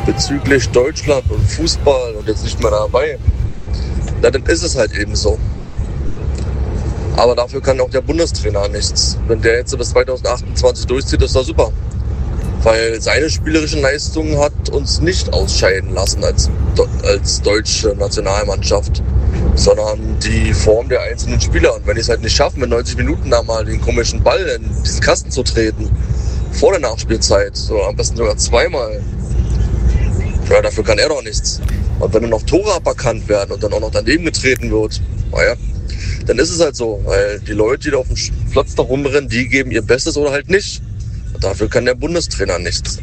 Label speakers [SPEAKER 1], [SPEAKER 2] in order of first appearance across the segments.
[SPEAKER 1] bezüglich Deutschland und Fußball und jetzt nicht mehr dabei, dann ist es halt eben so. Aber dafür kann auch der Bundestrainer nichts. Wenn der jetzt bis 2028 durchzieht, ist das super. Weil seine spielerischen Leistungen hat uns nicht ausscheiden lassen als deutsche Nationalmannschaft, sondern die Form der einzelnen Spieler. Und wenn die es halt nicht schaffen, in 90 Minuten da mal den komischen Ball in diesen Kasten zu treten, vor der Nachspielzeit, so am besten sogar zweimal, ja, dafür kann er doch nichts. Und wenn dann noch Tore aberkannt werden und dann auch noch daneben getreten wird, naja, dann ist es halt so, weil die Leute, die da auf dem Platz da rumrennen, die geben ihr Bestes oder halt nicht. Und dafür kann der Bundestrainer nichts.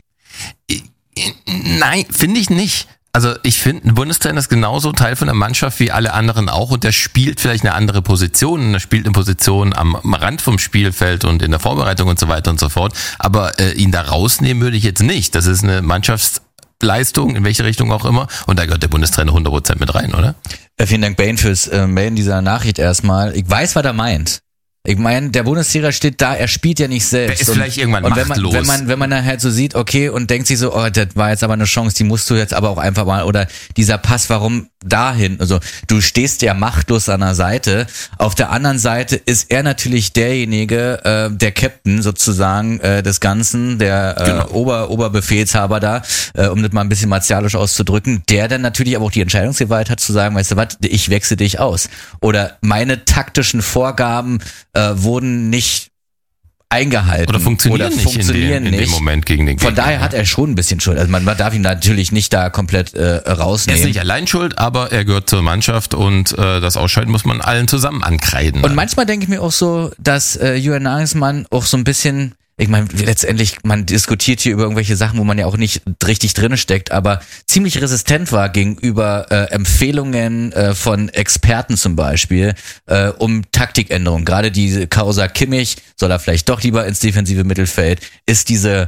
[SPEAKER 2] Nein, finde ich nicht. Also ich finde, ein Bundestrainer ist genauso Teil von der Mannschaft wie alle anderen auch und der spielt vielleicht eine andere Position. Der spielt eine Position am Rand vom Spielfeld und in der Vorbereitung und so weiter und so fort. Aber ihn da rausnehmen würde ich jetzt nicht. Das ist eine Mannschaftsleistung, in welche Richtung auch immer. Und da gehört der Bundestrainer 100% mit rein, oder?
[SPEAKER 3] Vielen Dank, Bane, fürs Melden dieser Nachricht erstmal. Ich weiß, was er meint. Ich meine, der Bundestrainer steht da, er spielt ja nicht selbst.
[SPEAKER 2] Der ist vielleicht irgendwann machtlos.
[SPEAKER 3] Wenn man dann halt so sieht, okay, und denkt sich so, oh, das war jetzt aber eine Chance, die musst du jetzt aber auch einfach mal, oder dieser Pass, warum dahin? Also, du stehst ja machtlos an der Seite. Auf der anderen Seite ist er natürlich derjenige, der Captain sozusagen des Ganzen, der
[SPEAKER 2] genau.
[SPEAKER 3] Oberbefehlshaber da, um das mal ein bisschen martialisch auszudrücken, der dann natürlich aber auch die Entscheidungsgewalt hat zu sagen, weißt du was, ich wechsle dich aus. Oder meine taktischen Vorgaben wurden nicht eingehalten.
[SPEAKER 2] Oder funktionieren nicht in dem Moment gegen den Gegner.
[SPEAKER 3] Von daher hat er schon ein bisschen Schuld. Also man darf ihn natürlich nicht da komplett rausnehmen.
[SPEAKER 2] Er ist nicht allein schuld, aber er gehört zur Mannschaft und das Ausscheiden muss man allen zusammen ankreiden.
[SPEAKER 3] Und manchmal denke ich mir auch so, dass Julian Nagelsmann auch so ein bisschen, ich meine, letztendlich, man diskutiert hier über irgendwelche Sachen, wo man ja auch nicht richtig drin steckt, aber ziemlich resistent war gegenüber Empfehlungen von Experten zum Beispiel um Taktikänderungen. Gerade diese Causa Kimmich, soll er vielleicht doch lieber ins defensive Mittelfeld, ist dieser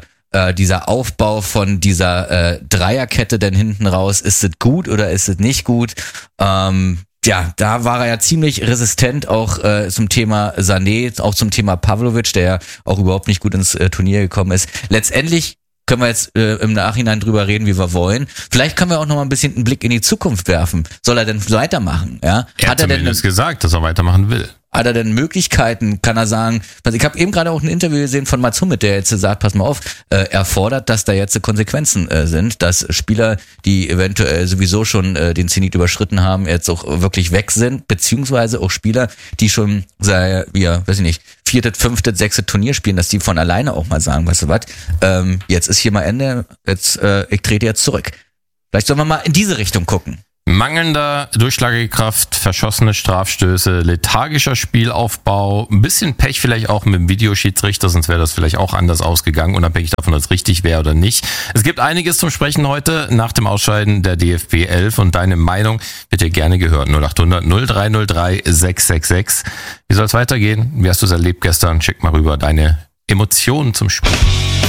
[SPEAKER 3] Aufbau von dieser Dreierkette denn hinten raus, ist es gut oder ist es nicht gut? Ja, da war er ja ziemlich resistent auch zum Thema Sané, auch zum Thema Pavlovic, der ja auch überhaupt nicht gut ins Turnier gekommen ist. Letztendlich können wir jetzt im Nachhinein drüber reden, wie wir wollen. Vielleicht können wir auch noch mal ein bisschen einen Blick in die Zukunft werfen. Soll er denn weitermachen? Ja?
[SPEAKER 2] Er hat zumindest gesagt, dass er weitermachen will.
[SPEAKER 3] Hat er denn Möglichkeiten, kann er sagen, also ich habe eben gerade auch ein Interview gesehen von Mats Hummels, der jetzt sagt, pass mal auf, er fordert, dass da jetzt Konsequenzen sind, dass Spieler, die eventuell sowieso schon den Zenit überschritten haben, jetzt auch wirklich weg sind, beziehungsweise auch Spieler, die schon seit, weiß ich nicht, 4., 5., 6. Turnier spielen, dass die von alleine auch mal sagen, weißt du was, jetzt ist hier mal Ende, jetzt ich trete jetzt zurück. Vielleicht sollen wir mal in diese Richtung gucken.
[SPEAKER 2] Mangelnder Durchschlagekraft, verschossene Strafstöße, lethargischer Spielaufbau, ein bisschen Pech vielleicht auch mit dem Videoschiedsrichter, sonst wäre das vielleicht auch anders ausgegangen, unabhängig davon, ob es richtig wäre oder nicht. Es gibt einiges zum Sprechen heute nach dem Ausscheiden der DFB 11 und deine Meinung wird dir gerne gehört. 0800 0303 666. Wie soll es weitergehen? Wie hast du es erlebt gestern? Schick mal rüber deine Emotionen zum Spiel.